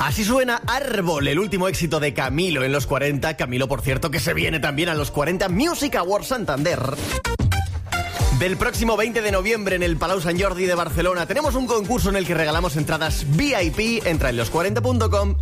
Así suena Árbol, el último éxito de Camilo en los 40. Camilo, por cierto, que se viene también a los 40 Music Awards Santander. Del próximo 20 de noviembre en el Palau Sant Jordi de Barcelona tenemos un concurso en el que regalamos entradas VIP. Entra en los40.com.